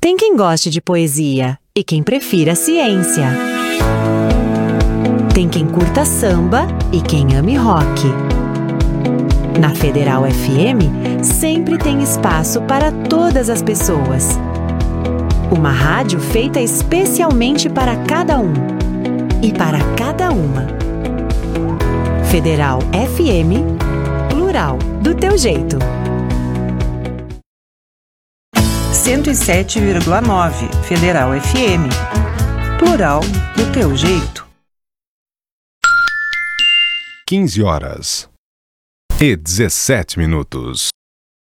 Tem quem goste de poesia e quem prefira ciência. Tem quem curta samba e quem ame rock. Na Federal FM, sempre tem espaço para todas as pessoas. Uma rádio feita especialmente para cada um e para cada uma. Federal FM, plural, do teu jeito. 107,9 Federal FM, plural, do teu jeito. 15 horas e 17 minutos.